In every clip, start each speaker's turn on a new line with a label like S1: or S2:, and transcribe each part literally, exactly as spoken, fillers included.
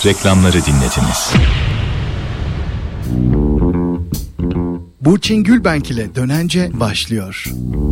S1: Reklamları dinlediniz.
S2: Burçin Gülbenk ile Dönence başlıyor.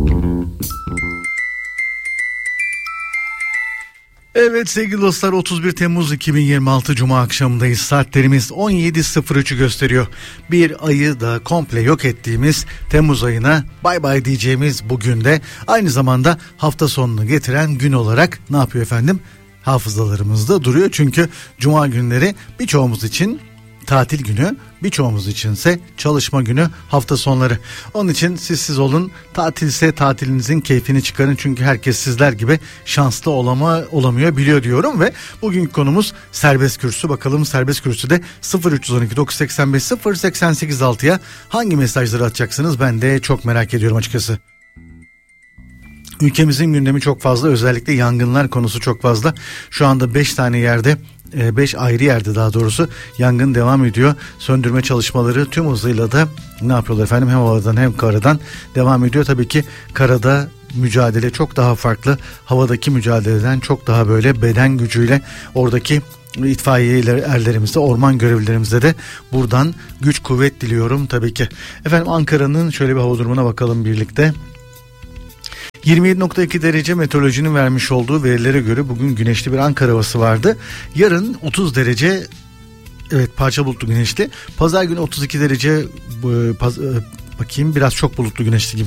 S2: Evet sevgili dostlar, otuz bir Temmuz iki bin yirmi altı Cuma akşamındayız. Saatlerimiz on yedi sıfır üçü gösteriyor. Bir ayı da komple yok ettiğimiz Temmuz ayına bay bay diyeceğimiz bugün de aynı zamanda hafta sonunu getiren gün olarak ne yapıyor efendim? Hafızalarımızda duruyor. Çünkü Cuma günleri birçoğumuz için tatil günü, birçoğumuz içinse çalışma günü, hafta sonları. Onun için siz siz olun, tatilse tatilinizin keyfini çıkarın. Çünkü herkes sizler gibi şanslı olama, olamıyor biliyor diyorum. Ve bugünkü konumuz serbest kürsü. Bakalım serbest kürsüde sıfır üç on iki dokuz seksen beş sıfır seksen sekiz altıya hangi mesajları atacaksınız, ben de çok merak ediyorum açıkçası. Ülkemizin gündemi çok fazla, özellikle yangınlar konusu çok fazla. Şu anda beş tane yerde, beş ayrı yerde daha doğrusu yangın devam ediyor. Söndürme çalışmaları tüm hızıyla da ne yapıyorlar efendim, hem havadan hem karadan devam ediyor. Tabii ki karada mücadele çok daha farklı, havadaki mücadeleden çok daha böyle beden gücüyle. Oradaki itfaiye erlerimize, orman görevlilerimize de buradan güç kuvvet diliyorum tabii ki. Efendim Ankara'nın şöyle bir hava durumuna bakalım birlikte. yirmi yedi nokta iki derece meteorolojinin vermiş olduğu verilere göre bugün güneşli bir Ankara havası vardı. Yarın otuz derece, evet parça bulutlu güneşli. Pazar günü otuz iki derece, paz, bakayım biraz çok bulutlu güneşli gibi